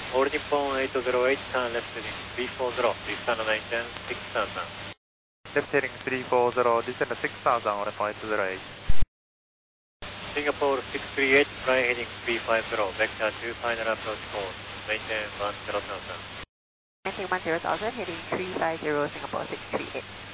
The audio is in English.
All Nippon 808, turn left heading 340, descend maintenance 6000. Left heading 340, descend 6000, all Nippon 808. Singapore 638, fly heading 350, vector 2 final approach course, maintain 10,000. Maintain 10,000, heading 350, Singapore 638.